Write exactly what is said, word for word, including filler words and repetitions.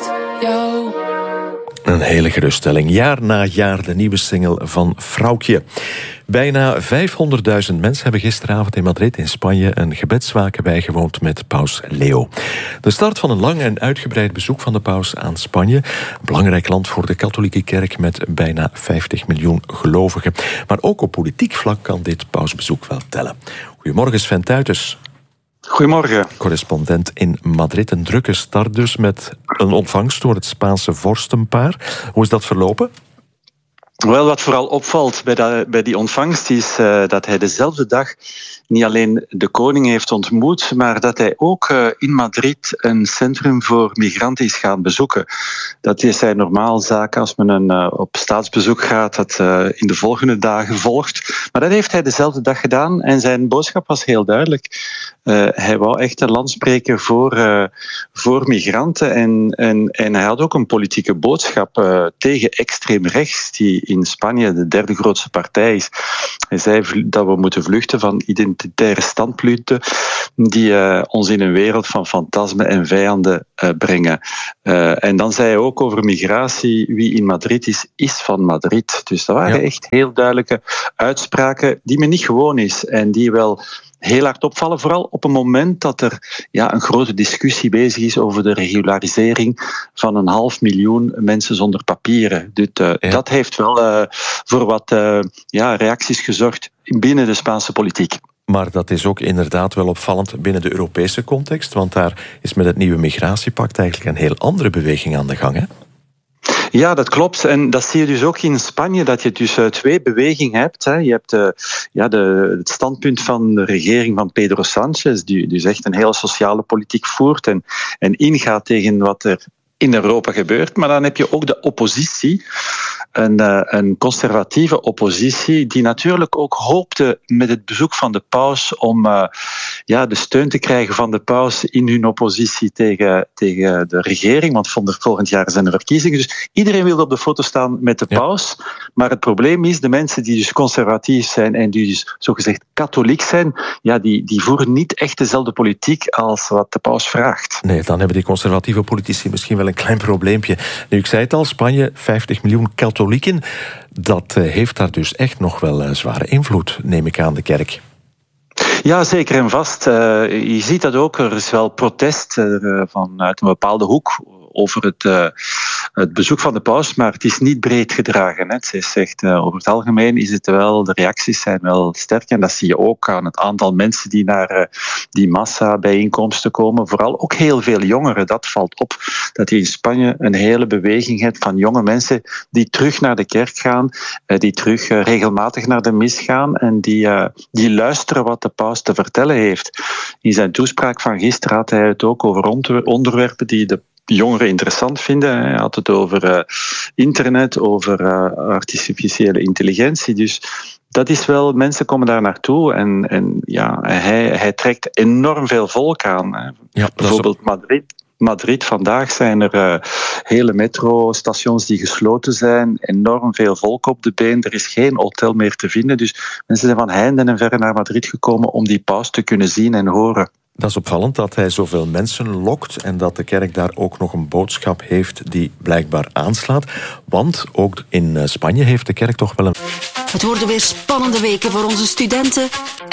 naast jou. Een hele geruststelling. Jaar na jaar de nieuwe single van Vrouwtje. Bijna vijfhonderdduizend mensen hebben gisteravond in Madrid in Spanje een gebedswaken bijgewoond met paus Leo. De start van een lang en uitgebreid bezoek van de paus aan Spanje. Een belangrijk land voor de katholieke kerk met bijna vijftig miljoen gelovigen. Maar ook op politiek vlak kan dit pausbezoek wel tellen. Goedemorgen Sven Tuitens. Goedemorgen. Correspondent in Madrid. Een drukke start dus met een ontvangst door het Spaanse vorstenpaar. Hoe is dat verlopen? Wel, wat vooral opvalt bij, dat, bij die ontvangst is uh, dat hij dezelfde dag niet alleen de koning heeft ontmoet, maar dat hij ook uh, in Madrid een centrum voor migranten is gaan bezoeken. Dat is zijn normaal zaak als men een, uh, op staatsbezoek gaat, dat uh, in de volgende dagen volgt. Maar dat heeft hij dezelfde dag gedaan en zijn boodschap was heel duidelijk. Uh, hij wou echt een land spreken voor, uh, voor migranten en, en, en hij had ook een politieke boodschap uh, tegen extreem rechts, die in Spanje de derde grootste partij is. Hij zei dat we moeten vluchten van identitaire standpunten die uh, ons in een wereld van fantasmen en vijanden uh, brengen. Uh, en dan zei hij ook over migratie, wie in Madrid is, is van Madrid. Dus dat waren ja. echt heel duidelijke uitspraken die men niet gewoon is en die wel heel hard opvallen, vooral op een moment dat er ja, een grote discussie bezig is over de regularisering van een half miljoen mensen zonder papieren. Dus, uh, ja. Dat heeft wel uh, voor wat uh, ja, reacties gezorgd binnen de Spaanse politiek. Maar dat is ook inderdaad wel opvallend binnen de Europese context, want daar is met het nieuwe migratiepact eigenlijk een heel andere beweging aan de gang, hè? Ja, dat klopt. En dat zie je dus ook in Spanje, dat je dus twee bewegingen hebt. Hè. Je hebt uh, ja, de, het standpunt van de regering van Pedro Sánchez, die dus echt een hele sociale politiek voert en, en ingaat tegen wat er in Europa gebeurt. Maar dan heb je ook de oppositie, een, uh, een conservatieve oppositie, die natuurlijk ook hoopte met het bezoek van de paus om uh, ja, de steun te krijgen van de paus in hun oppositie tegen, tegen de regering, want volgend jaar zijn er verkiezingen. Dus iedereen wilde op de foto staan met de paus. Ja. Maar het probleem is, de mensen die dus conservatief zijn en die dus zogezegd katholiek zijn, ja, die, die voeren niet echt dezelfde politiek als wat de paus vraagt. Nee, dan hebben die conservatieve politici misschien wel een klein probleempje. Nu, ik zei het al, Spanje, vijftig miljoen katholieken. Dat uh, heeft daar dus echt nog wel uh, zware invloed, neem ik aan, de kerk. Ja, zeker en vast. Uh, je ziet dat ook. Er is wel protest uh, vanuit een bepaalde hoek over het, uh, het bezoek van de paus, maar het is niet breed gedragen. Hè. Ze zegt, uh, over het algemeen is het wel, de reacties zijn wel sterk en dat zie je ook aan het aantal mensen die naar uh, die massa-bijeenkomsten komen. Vooral ook heel veel jongeren. Dat valt op, dat je in Spanje een hele beweging hebt van jonge mensen die terug naar de kerk gaan, uh, die terug uh, regelmatig naar de mis gaan en die, uh, die luisteren wat de paus te vertellen heeft. In zijn toespraak van gisteren had hij het ook over onderwerpen die de jongeren interessant vinden. Hij had het over uh, internet, over uh, artificiële intelligentie. Dus dat is wel, mensen komen daar naartoe en, en ja, hij, hij trekt enorm veel volk aan. Hè. Ja, bijvoorbeeld op Madrid. Madrid, vandaag zijn er uh, hele metrostations die gesloten zijn, enorm veel volk op de been, er is geen hotel meer te vinden. Dus mensen zijn van heinde en verre naar Madrid gekomen om die paus te kunnen zien en horen. Dat is opvallend dat hij zoveel mensen lokt en dat de kerk daar ook nog een boodschap heeft die blijkbaar aanslaat. Want ook in Spanje heeft de kerk toch wel een... Het worden weer spannende weken voor onze studenten